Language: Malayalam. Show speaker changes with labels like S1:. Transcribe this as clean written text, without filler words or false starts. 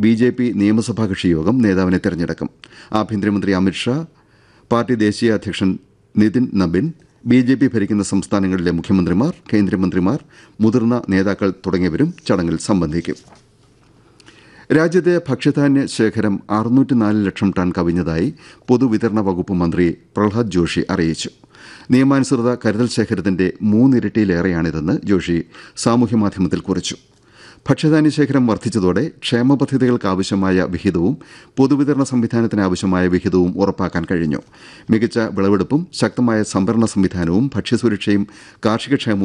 S1: BJP നിയമസഭാ കക്ഷി യോഗം നേതാവിനെ തെരഞ്ഞെടുക്കും. ആഭ്യന്തരമന്ത്രി അമിത്ഷാ, പാർട്ടി ദേശീയ അധ്യക്ഷൻ നിതിൻ നബിൻ, BJP ഭരിക്കുന്ന സംസ്ഥാനങ്ങളിലെ മുഖ്യമന്ത്രിമാർ, കേന്ദ്രമന്ത്രിമാർ, മുതിർന്ന നേതാക്കൾ തുടങ്ങിയവരും ചടങ്ങിൽ സംബന്ധിക്കും. രാജ്യത്തെ ഭക്ഷ്യധാന്യ ശേഖരം 604 ലക്ഷം ടൺ കവിഞ്ഞതായി പൊതുവിതരണ വകുപ്പ് മന്ത്രി പ്രഹ്ലാദ് ജോഷി അറിയിച്ചു. നിയമാനുസൃത കരുതൽ ശേഖരത്തിന്റെ 3 ഇരട്ടിയിലേറെയാണിതെന്ന് ജോഷി സാമൂഹ്യമാധ്യമത്തിൽ കുറിച്ചു. ഭക്ഷ്യധാന്യ ശേഖരം വർദ്ധിച്ചതോടെ ക്ഷേമ പദ്ധതികൾക്കാവശ്യമായ വിഹിതവും പൊതുവിതരണ സംവിധാനത്തിനാവശ്യമായ വിഹിതവും ഉറപ്പാക്കാൻ കഴിഞ്ഞു. മികച്ച വിളവെടുപ്പും ശക്തമായ സംഭരണ സംവിധാനവും ഭക്ഷ്യസുരക്ഷയും കാർഷികക്ഷേമവും